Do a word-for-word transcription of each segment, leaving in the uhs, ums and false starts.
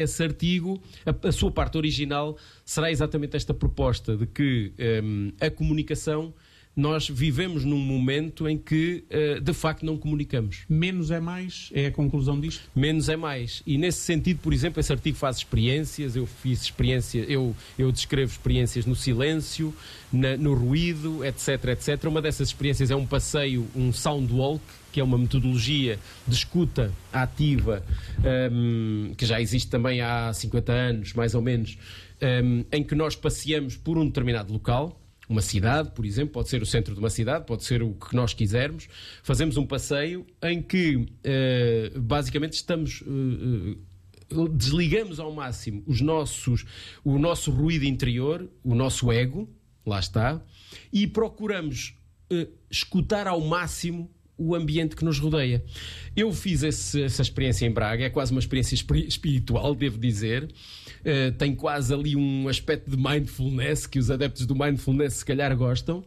Esse artigo, a, a sua parte original, será exatamente esta proposta de que um, a comunicação, nós vivemos num momento em que, uh, de facto, não comunicamos. Menos é mais? É a conclusão disto? Menos é mais. E, nesse sentido, por exemplo, esse artigo faz experiências, eu fiz experiências, eu, eu descrevo experiências no silêncio, na, no ruído, etc, etcétera. Uma dessas experiências é um passeio, um sound walk, que é uma metodologia de escuta ativa, um, que já existe também há cinquenta anos, mais ou menos, um, em que nós passeamos por um determinado local, uma cidade, por exemplo, pode ser o centro de uma cidade, pode ser o que nós quisermos, fazemos um passeio em que, uh, basicamente, estamos... Uh, uh, desligamos ao máximo os nossos, o nosso ruído interior, o nosso ego, lá está, e procuramos uh, escutar ao máximo o ambiente que nos rodeia. Eu fiz esse, essa experiência em Braga, é quase uma experiência espiritual, devo dizer. Uh, tem quase ali um aspecto de mindfulness, que os adeptos do mindfulness se calhar gostam.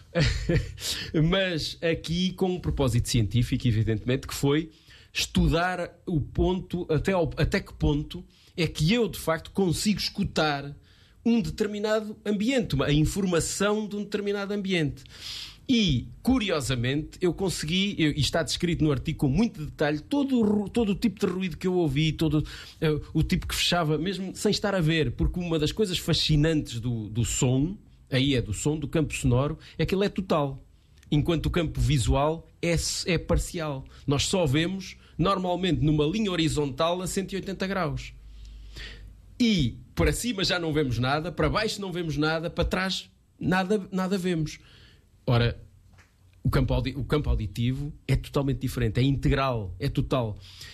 Mas aqui com um propósito científico, evidentemente, que foi estudar o ponto, até, ao, até que ponto é que eu, de facto, consigo escutar um determinado ambiente, a informação de um determinado ambiente. E, curiosamente, eu consegui, eu, e está descrito no artigo com muito detalhe, todo, todo o tipo de ruído que eu ouvi, todo uh, o tipo que fechava, mesmo sem estar a ver, porque uma das coisas fascinantes do, do som, aí é do som, do campo sonoro, é que ele é total. Enquanto o campo visual é, é parcial. Nós só vemos, normalmente, numa linha horizontal a cento e oitenta graus. E, para cima já não vemos nada, para baixo não vemos nada, para trás nada, nada vemos. Ora, o campo, audi- o campo auditivo é totalmente diferente, é integral, é total.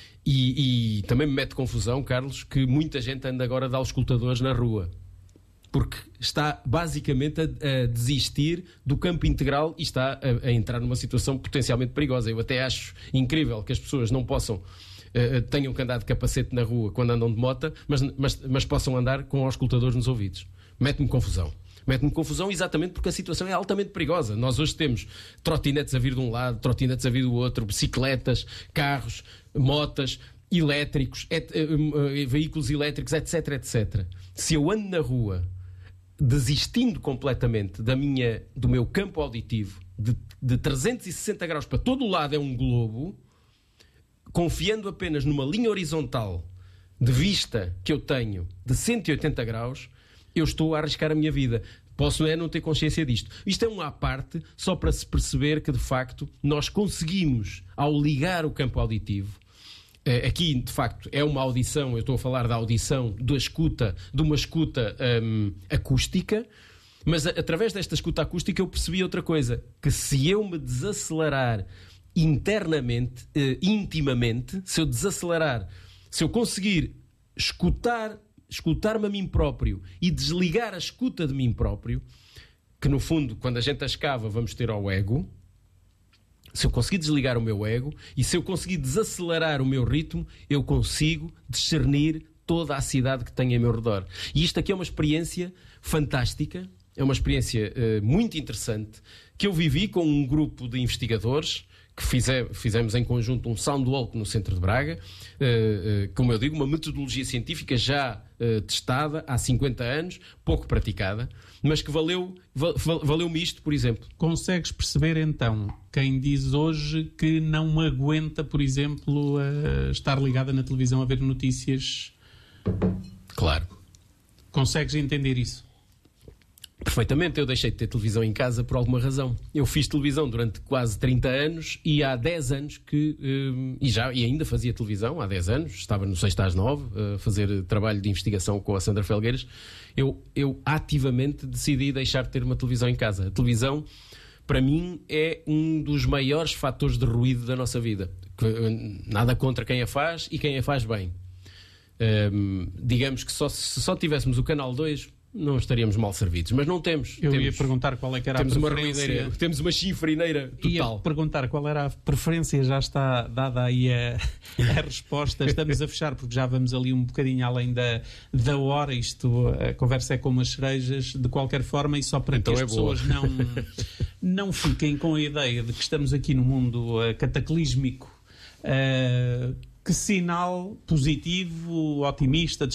E, e também me mete confusão, Carlos, que muita gente anda agora a dar aos escutadores na rua. Porque está basicamente a, a desistir do campo integral e está a, a entrar numa situação potencialmente perigosa. Eu até acho incrível que as pessoas não possam, uh, tenham que andar de capacete na rua quando andam de moto, mas, mas, mas possam andar com auscultadores nos ouvidos. Mete-me confusão. Mete-me confusão exatamente porque a situação é altamente perigosa. Nós hoje temos trotinetes a vir de um lado, trotinetes a vir do outro, bicicletas, carros, motas, elétricos, et, uh, veículos elétricos, etc, etcétera. Se eu ando na rua desistindo completamente da minha, do meu campo auditivo, de, de trezentos e sessenta graus para todo o lado é um globo, confiando apenas numa linha horizontal de vista que eu tenho de cento e oitenta graus, eu estou a arriscar a minha vida. Posso é não ter consciência disto. Isto é uma à parte, só para se perceber que, de facto, nós conseguimos, ao ligar o campo auditivo, aqui, de facto, é uma audição, eu estou a falar da audição, da escuta, de uma escuta hum, acústica, mas a, através desta escuta acústica eu percebi outra coisa, que se eu me desacelerar internamente, eh, intimamente, se eu desacelerar, se eu conseguir escutar escutar-me a mim próprio e desligar a escuta de mim próprio, que no fundo, quando a gente a escava, vamos ter ao ego. Se eu conseguir desligar o meu ego e se eu conseguir desacelerar o meu ritmo, eu consigo discernir toda a cidade que tenho ao meu redor. E isto aqui é uma experiência fantástica, é uma experiência uh, muito interessante, que eu vivi com um grupo de investigadores que fize, fizemos em conjunto um soundwalk no centro de Braga, uh, uh, como eu digo, uma metodologia científica já uh, testada há cinquenta anos, pouco praticada, mas que valeu, val, valeu-me isto, por exemplo. Consegues perceber, então, quem diz hoje que não me aguenta, por exemplo, a estar ligada na televisão a ver notícias? Claro. Consegues entender isso? Perfeitamente, eu deixei de ter televisão em casa por alguma razão. Eu fiz televisão durante quase trinta anos e há dez anos que... Um, e, já, e ainda fazia televisão, há dez anos, estava no Sexta às nove, a fazer trabalho de investigação com a Sandra Felgueiras. Eu, eu ativamente decidi deixar de ter uma televisão em casa. A televisão, para mim, é um dos maiores fatores de ruído da nossa vida. Nada contra quem a faz e quem a faz bem. Um, digamos que só, se só tivéssemos o Canal dois... não estaríamos mal servidos, mas não temos. Eu temos, ia perguntar qual é que era temos a uma preferência. ruideira, temos uma chifrineira total. Ia perguntar qual era a preferência, já está dada aí a, a resposta. Estamos a fechar porque já vamos ali um bocadinho além da, da hora. Isto, a conversa é como as cerejas, de qualquer forma, e só para então que as é pessoas não, não fiquem com a ideia de que estamos aqui num mundo uh, cataclísmico. Uh, que sinal positivo, otimista, de